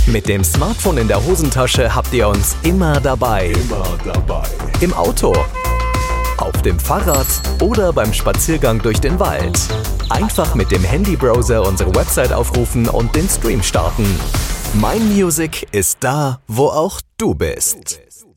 Mit dem Smartphone in der Hosentasche habt ihr uns immer dabei. Im Auto, auf dem Fahrrad oder beim Spaziergang durch den Wald. Einfach mit dem Handybrowser unsere Website aufrufen und den Stream starten. My Music ist da, wo auch du bist.